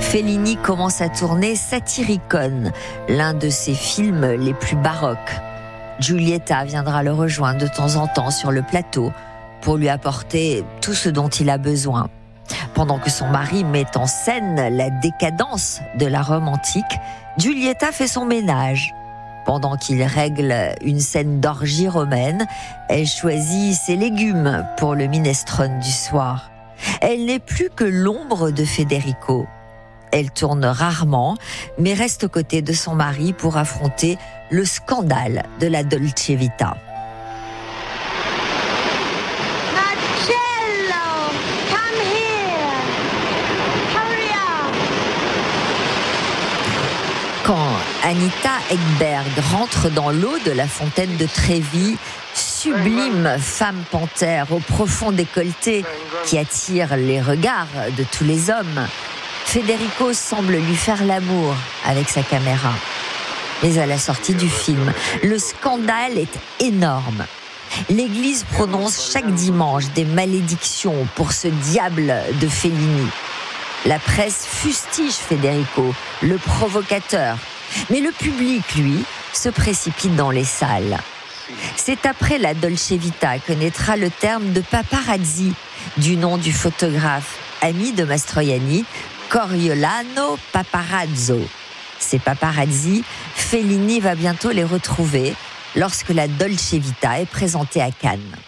Fellini commence à tourner Satyricon, l'un de ses films les plus baroques. Giulietta viendra le rejoindre de temps en temps sur le plateau pour lui apporter tout ce dont il a besoin. Pendant que son mari met en scène la décadence de la Rome antique, Giulietta fait son ménage. Pendant qu'il règle une scène d'orgie romaine, elle choisit ses légumes pour le minestrone du soir. Elle n'est plus que l'ombre de Federico. Elle tourne rarement, mais reste aux côtés de son mari pour affronter le scandale de la Dolce Vita. Marcello, come here. Hurry up. Quand Anita Ekberg rentre dans l'eau de la fontaine de Trévi, sublime femme panthère au profond décolleté qui attire les regards de tous les hommes, Federico semble lui faire l'amour avec sa caméra. Mais à la sortie du film, le scandale est énorme. L'Église prononce chaque dimanche des malédictions pour ce diable de Fellini. La presse fustige Federico, le provocateur. Mais le public, lui, se précipite dans les salles. C'est après la Dolce Vita que naîtra le terme de paparazzi, du nom du photographe, ami de Mastroianni, Coriolano Paparazzo. Ces paparazzi, Fellini va bientôt les retrouver lorsque la Dolce Vita est présentée à Cannes.